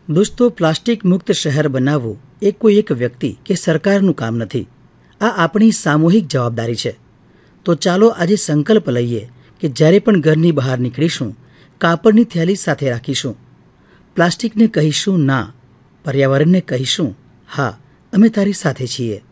દોસ્તો, પ્લાસ્ટિક મુક્ત શહેર બનાવવું એ કોઈ એક વ્યક્તિ કે સરકારનું કામ નથી. આ આપણી સામૂહિક જવાબદારી છે. તો ચાલો આજે સંકલ્પ લઈએ કે જ્યારે પણ ઘરની બહાર નીકળીશું, કાપડની થેલી સાથે રાખીશું. પ્લાસ્ટિકને કહીશું ના, પર્યાવરણને કહીશું હા, અમે તારી સાથે છીએ.